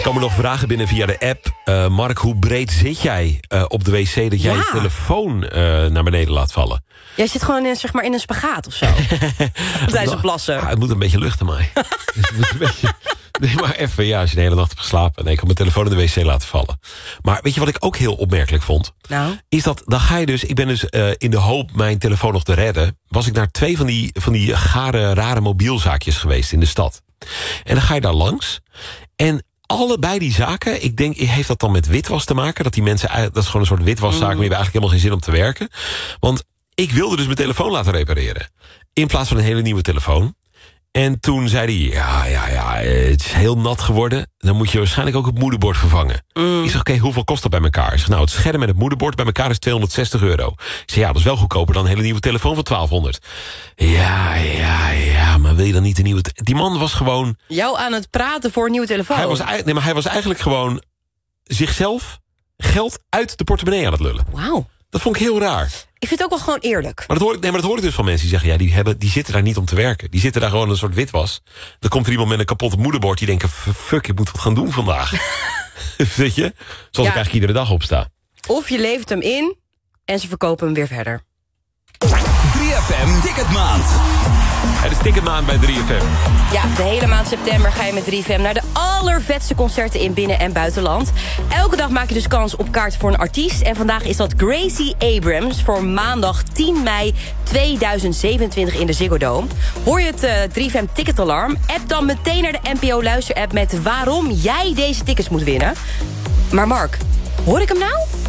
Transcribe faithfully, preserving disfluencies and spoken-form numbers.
komen nog vragen binnen via de app. Uh, Mark, hoe breed zit jij uh, op de wc dat jij ja. je telefoon uh, naar beneden laat vallen? Jij zit gewoon in, zeg maar, in een spagaat of zo. Tijdens het plassen. Ja, het moet een beetje luchten, mij. Het moet een beetje... Nee, maar even, ja, als je de hele nacht hebt geslapen. Nee, ik kan mijn telefoon in de wc laten vallen. Maar weet je wat ik ook heel opmerkelijk vond? Nou? Is dat, dan ga je dus... Ik ben dus uh, in de hoop mijn telefoon nog te redden... was ik naar twee van die, van die gare, rare mobielzaakjes geweest in de stad. En dan ga je daar langs. En allebei die zaken, ik denk, heeft dat dan met witwas te maken? Dat die mensen, dat is gewoon een soort witwaszaak... Mm. maar je hebt eigenlijk helemaal geen zin om te werken. Want ik wilde dus mijn telefoon laten repareren. In plaats van een hele nieuwe telefoon. En toen zei hij, ja, ja, ja, het is heel nat geworden. Dan moet je waarschijnlijk ook het moederbord vervangen. Mm. Ik zeg, oké, okay, hoeveel kost dat bij elkaar? Ik zeg, nou, het scherm en het moederbord bij elkaar is tweehonderdzestig euro. Ik zeg, ja, dat is wel goedkoper dan een hele nieuwe telefoon van twaalfhonderd. Ja, ja, ja, maar wil je dan niet een nieuwe... Die man was gewoon... Jou aan het praten voor een nieuwe telefoon? Hij was, nee, maar hij was eigenlijk gewoon zichzelf geld uit de portemonnee aan het lullen. Wauw. Dat vond ik heel raar. Ik vind het ook wel gewoon eerlijk. Maar dat hoor ik, nee, maar dat hoor ik dus van mensen die zeggen... ja, die, hebben, die zitten daar niet om te werken. Die zitten daar gewoon een soort witwas. Dan komt er iemand met een kapotte moederbord... die denken, fuck, ik moet wat gaan doen vandaag. Weet je? Zoals ja. ik eigenlijk iedere dag opsta. Of je levert hem in en ze verkopen hem weer verder. drie F M Ticketmaand. Het is Ticketmaand bij drie F M. Ja, de hele maand september ga je met drie F M... naar de allervetste concerten in binnen- en buitenland. Elke dag maak je dus kans op kaart voor een artiest. En vandaag is dat Gracie Abrams voor maandag tien mei tweeduizend zevenentwintig in de Ziggo Dome. Hoor je het uh, drie F M ticketalarm? App dan meteen naar de N P O luisterapp met waarom jij deze tickets moet winnen. Maar Mark, hoor ik hem nou?